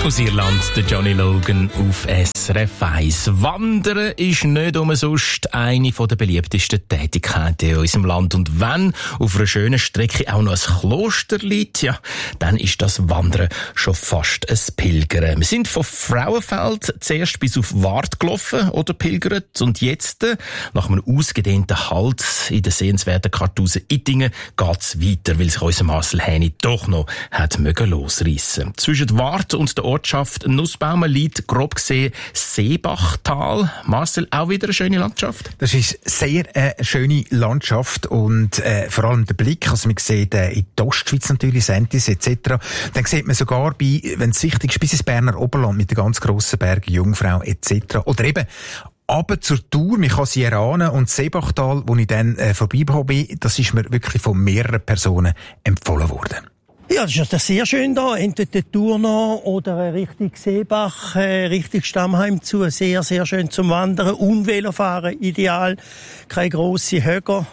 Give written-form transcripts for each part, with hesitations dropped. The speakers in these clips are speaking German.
Aus Irland, der Johnny Logan auf SRF 1. Wandern ist nicht umsonst eine der beliebtesten Tätigkeiten in unserem Land. Und wenn auf einer schönen Strecke auch noch ein Kloster liegt, ja, dann ist das Wandern schon fast ein Pilgern. Wir sind von Frauenfeld zuerst bis auf Wart gelaufen oder pilgert und jetzt, nach einem ausgedehnten Halt in der sehenswerten Kartuse Ittingen, geht's weiter, weil sich unser Marcel Häni doch noch hat losreissen. Zwischen Wart und der Ortschaft Nussbaumen liegt grob gesehen Seebachtal. Marcel, auch wieder eine schöne Landschaft? Das ist sehr schöne Landschaft und vor allem der Blick, also man sieht in die Ostschweiz natürlich, Sentis etc. Dann sieht man sogar wenn es wichtig ist, bis ins Berner Oberland mit den ganz grossen Bergen, Jungfrau etc. Oder eben aber zur Tour, man kann sie erahnen, und das Seebachtal, wo ich dann vorbeigekommen bin, das ist mir wirklich von mehreren Personen empfohlen worden. Ja, das ist sehr schön da. Entweder die Tour noch oder Richtung Seebach, Richtung Stammheim zu. Sehr, sehr schön zum Wandern und Velofahren. Ideal. Keine grossen Höcker.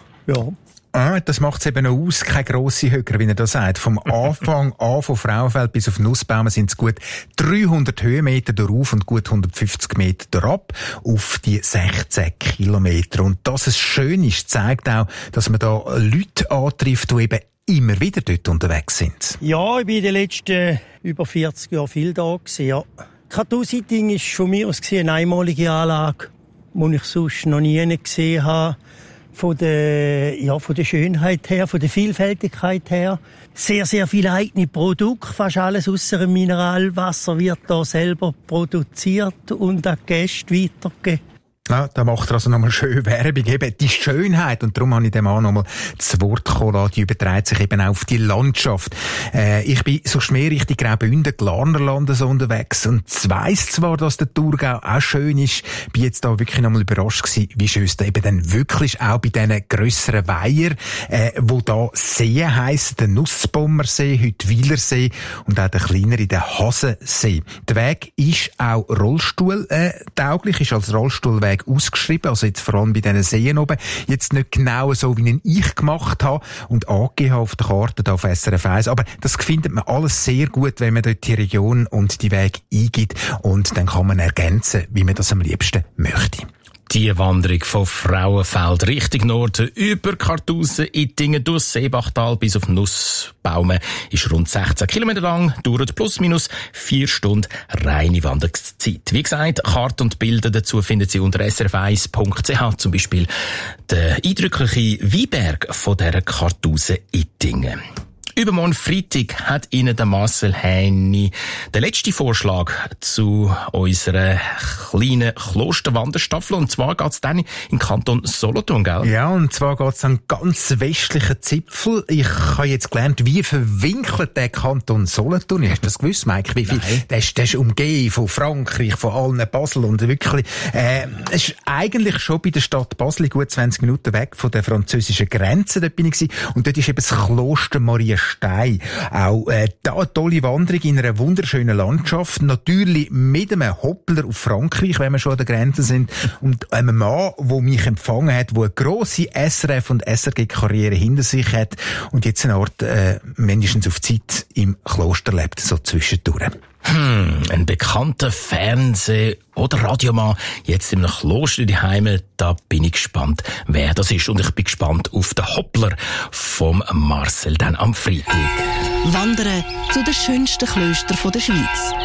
Ja. Das macht's eben auch aus. Keine grosse Höcker, wie er das sagt. Vom Anfang an, von Frauenfeld bis auf Nussbaumen, sind es gut 300 Höhenmeter darauf und gut 150 Meter derab auf die 16 Kilometer. Und dass es schön ist, zeigt auch, dass man da Leute antrifft, die eben immer wieder dort unterwegs sind. Ja, ich bin in den letzten über 40 Jahren viel da gewesen, ja. Kartuse Ittingen ist von mir aus gesehen eine einmalige Anlage, die ich sonst noch nie gesehen habe. Von der Schönheit her, von der Vielfältigkeit her. Sehr, sehr viele eigene Produkte. Fast alles ausser dem Mineralwasser wird da selber produziert und an die Gäste weitergegeben. Ja, da macht er also nochmal schön Werbung, eben die Schönheit, und darum habe ich dem auch nochmal das Wort gekommen, die überträgt sich eben auch auf die Landschaft. Ich bin sonst mehr Richtung Graubünden, Glarnerland so unterwegs und weiss zwar, dass der Thurgau auch schön ist, bin jetzt da wirklich nochmal überrascht gewesen, wie schön es da eben dann wirklich auch bei diesen grösseren Weiher, wo da Seen heissen, der Nussbommersee, heute Wielersee und auch der kleinere, der Hasensee. Der Weg ist auch rollstuhltauglich, ist als Rollstuhlweg ausgeschrieben, also jetzt vor allem bei diesen Seen oben. Jetzt nicht genau so, wie ich gemacht habe und angegeben habe auf der Karte da auf SRF 1, aber das findet man alles sehr gut, wenn man dort die Region und die Wege eingibt, und dann kann man ergänzen, wie man das am liebsten möchte. Die Wanderung von Frauenfeld Richtung Norden über Kartuse, Ittingen, durch Seebachtal bis auf Nussbaumen ist rund 16 Kilometer lang, dauert plus minus 4 Stunden reine Wanderungszeit. Wie gesagt, Karten und Bilder dazu finden Sie unter srf1.ch, zum Beispiel der eindrückliche Weinberg von dieser Kartuse Ittingen. Übermorgen Freitag hat Ihnen der Marcel Häni den letzten Vorschlag zu unserer kleinen Klosterwanderstaffel. Und zwar geht's dann in den Kanton Solothurn, gell? Ja, und zwar geht's an ganz westlichen Zipfel. Ich habe jetzt gelernt, wie verwinkelt der Kanton Solothurn. Hast du das gewusst, Mike? Wie viel? Der ist umgeben von Frankreich, von allen Basel, und wirklich, es ist eigentlich schon bei der Stadt Basel gut 20 Minuten weg von der französischen Grenze. Dort bin ich gewesen. Und dort ist eben das Kloster Maria Stein. Auch da eine tolle Wanderung in einer wunderschönen Landschaft. Natürlich mit einem Hoppler auf Frankreich, wenn wir schon an der Grenze sind. Und einem Mann, der mich empfangen hat, der eine grosse SRF- und SRG-Karriere hinter sich hat und jetzt eine Art mindestens auf Zeit im Kloster lebt, so zwischendurch. Ein bekannter Fernseh- oder Radiomann, jetzt im Kloster daheim, da bin ich gespannt, wer das ist. Und ich bin gespannt auf den Hoppler vom Marcel dann am Freitag. Wandern zu den schönsten Klöstern der Schweiz.